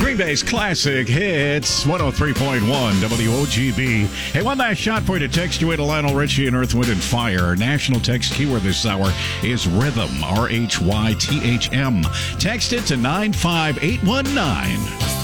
Green Bay's classic hits, 103.1 WOGB. Hey, one last shot for you to text you to Lionel Richie and Earth, Wind, and Fire. National text keyword this hour is rhythm, RHYTHM. Text it to 95819.